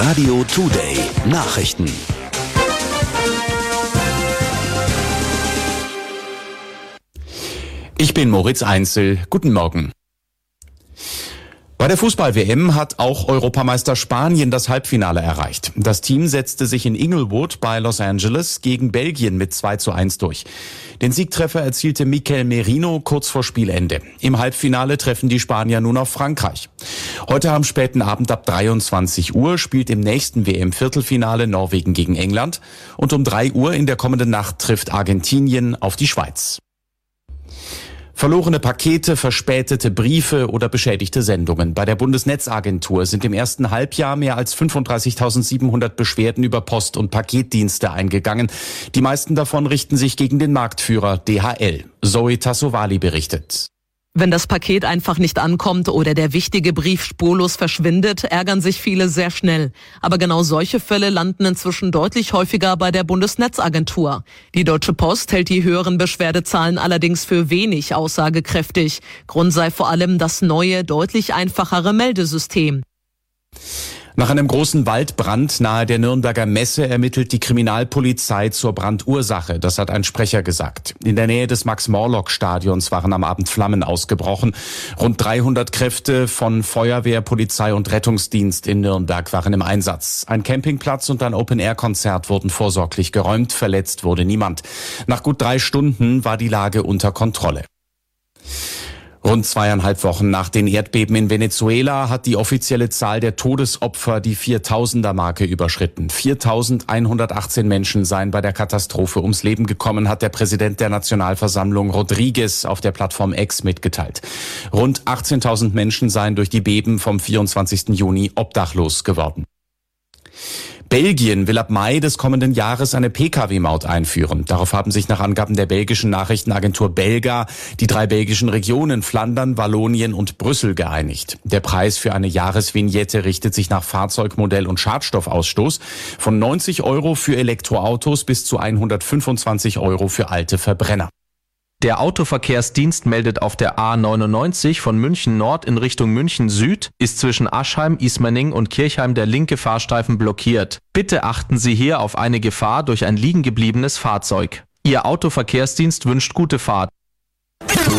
Radio Today Nachrichten. Ich bin Moritz Einzel. Guten Morgen. Bei der Fußball-WM hat auch Europameister Spanien das Halbfinale erreicht. Das Team setzte sich in Inglewood bei Los Angeles gegen Belgien mit 2:1 durch. Den Siegtreffer erzielte Mikel Merino kurz vor Spielende. Im Halbfinale treffen die Spanier nun auf Frankreich. Heute am späten Abend ab 23 Uhr spielt im nächsten WM-Viertelfinale Norwegen gegen England. Und um 3 Uhr in der kommenden Nacht trifft Argentinien auf die Schweiz. Verlorene Pakete, verspätete Briefe oder beschädigte Sendungen. Bei der Bundesnetzagentur sind im ersten Halbjahr mehr als 35.700 Beschwerden über Post- und Paketdienste eingegangen. Die meisten davon richten sich gegen den Marktführer DHL. Zoe Tassovali berichtet. Wenn das Paket einfach nicht ankommt oder der wichtige Brief spurlos verschwindet, ärgern sich viele sehr schnell. Aber genau solche Fälle landen inzwischen deutlich häufiger bei der Bundesnetzagentur. Die Deutsche Post hält die höheren Beschwerdezahlen allerdings für wenig aussagekräftig. Grund sei vor allem das neue, deutlich einfachere Meldesystem. Nach einem großen Waldbrand nahe der Nürnberger Messe ermittelt die Kriminalpolizei zur Brandursache. Das hat ein Sprecher gesagt. In der Nähe des Max-Morlock-Stadions waren am Abend Flammen ausgebrochen. Rund 300 Kräfte von Feuerwehr, Polizei und Rettungsdienst in Nürnberg waren im Einsatz. Ein Campingplatz und ein Open-Air-Konzert wurden vorsorglich geräumt. Verletzt wurde niemand. Nach gut 3 Stunden war die Lage unter Kontrolle. Rund 2,5 Wochen nach den Erdbeben in Venezuela hat die offizielle Zahl der Todesopfer die 4.000er-Marke überschritten. 4.118 Menschen seien bei der Katastrophe ums Leben gekommen, hat der Präsident der Nationalversammlung Rodriguez auf der Plattform X mitgeteilt. Rund 18.000 Menschen seien durch die Beben vom 24. Juni obdachlos geworden. Belgien will ab Mai des kommenden Jahres eine Pkw-Maut einführen. Darauf haben sich nach Angaben der belgischen Nachrichtenagentur Belga die 3 belgischen Regionen Flandern, Wallonien und Brüssel geeinigt. Der Preis für eine Jahresvignette richtet sich nach Fahrzeugmodell und Schadstoffausstoß von 90 € für Elektroautos bis zu 125 € für alte Verbrenner. Der Autoverkehrsdienst meldet, auf der A99 von München Nord in Richtung München Süd ist zwischen Aschheim, Ismaning und Kirchheim der linke Fahrstreifen blockiert. Bitte achten Sie hier auf eine Gefahr durch ein liegengebliebenes Fahrzeug. Ihr Autoverkehrsdienst wünscht gute Fahrt.